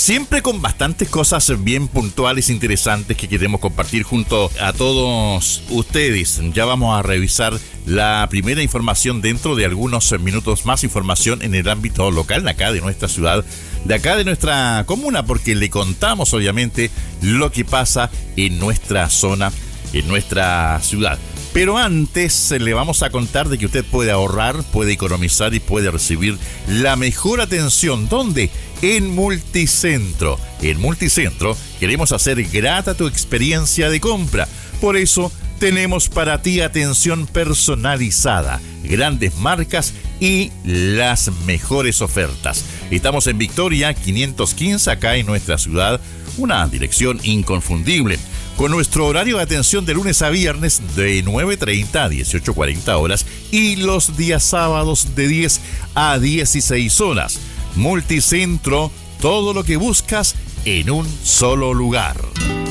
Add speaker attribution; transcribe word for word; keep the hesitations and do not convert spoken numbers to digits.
Speaker 1: siempre con bastantes cosas bien puntuales, interesantes que queremos compartir junto a todos ustedes. Ya vamos a revisar la primera información dentro de algunos minutos más, información en el ámbito local, acá de nuestra ciudad, de acá de nuestra comuna, porque le contamos obviamente lo que pasa en nuestra zona, en nuestra ciudad. Pero antes le vamos a contar de que usted puede ahorrar, puede economizar y puede recibir la mejor atención. ¿Dónde? En Multicentro. En Multicentro queremos hacer grata tu experiencia de compra. Por eso tenemos para ti atención personalizada, grandes marcas y las mejores ofertas. Estamos en Victoria quinientos quince, acá en nuestra ciudad, una dirección inconfundible, con nuestro horario de atención de lunes a viernes de nueve treinta a dieciocho cuarenta horas y los días sábados de diez a dieciséis horas. Multicentro, todo lo que buscas en un solo lugar.